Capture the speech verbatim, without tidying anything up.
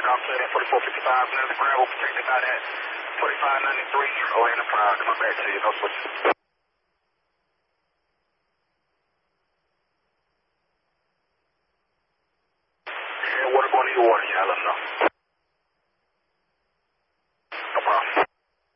I'll play that forty-four fifty-five, another gravel protected by that forty-five ninety-three, Orlando Pride, come back to you, no switches. Yeah, water going to your water, yeah, let them know.